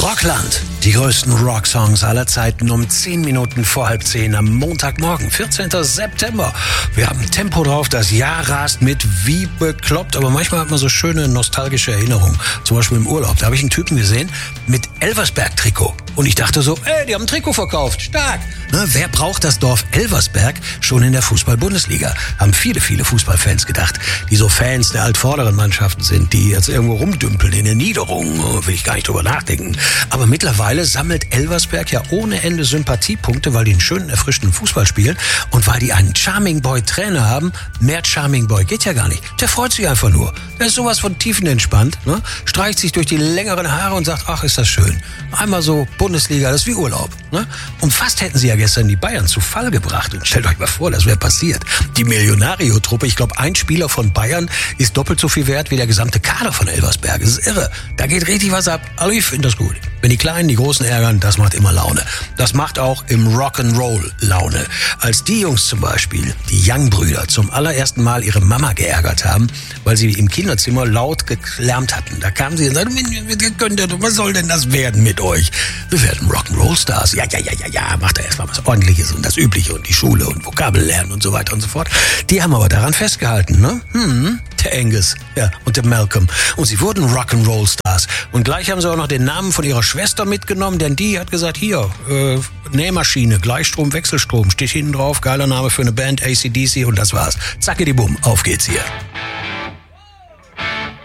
Rockland. Die größten Rocksongs aller Zeiten um 10 Minuten vor 9:30 am Montagmorgen, 14. September. Wir haben Tempo drauf, das Jahr rast mit wie bekloppt, aber manchmal hat man so schöne nostalgische Erinnerungen. Zum Beispiel im Urlaub, da habe ich einen Typen gesehen mit Elversberg-Trikot. Und ich dachte so, die haben ein Trikot verkauft, stark. Ne, wer braucht das Dorf Elversberg schon in der Fußball-Bundesliga? Haben viele Fußballfans gedacht, die so Fans der altvorderen Mannschaften sind, die jetzt irgendwo rumdümpeln in den Niederungen, will ich gar nicht drüber nachdenken. Aber mittlerweile sammelt Elversberg ja ohne Ende Sympathiepunkte, weil die einen schönen, erfrischenden Fußball spielen und weil die einen Charming Boy Trainer haben. Mehr Charming Boy geht ja gar nicht. Der freut sich einfach nur. Der ist sowas von tiefenentspannt, ne? Streicht sich durch die längeren Haare und sagt, ach, ist das schön. Einmal so Bundesliga, das ist wie Urlaub, ne? Und fast hätten sie ja gestern die Bayern zu Fall gebracht. Und stellt euch mal vor, das wäre passiert. Die Millionario-Truppe, ich glaube, ein Spieler von Bayern ist doppelt so viel wert wie der gesamte Kader von Elversberg. Das ist irre. Da geht richtig was ab. Aber ich finde das gut. Wenn die Kleinen die Großen ärgern, das macht immer Laune. Das macht auch im Rock'n'Roll Laune. Als die Jungs zum Beispiel, die Young-Brüder, zum allerersten Mal ihre Mama geärgert haben, weil sie im Kinderzimmer laut gelärmt hatten. Da kamen sie und sagten, was soll denn das werden mit euch? Wir werden Rock'n'Roll-Stars. Ja, macht da erstmal was Ordentliches und das Übliche und die Schule und Vokabel lernen und so weiter und so fort. Die haben aber daran festgehalten, ne? Der Angus, ja, und der Malcolm. Und sie wurden Rock'n'Roll-Stars. Und gleich haben sie auch noch den Namen von ihrer Schwester mitgenommen, denn die hat gesagt, hier, Nähmaschine, Gleichstrom, Wechselstrom, steht hinten drauf, geiler Name für eine Band, AC/DC und das war's. Zacke die Bumm, auf geht's hier.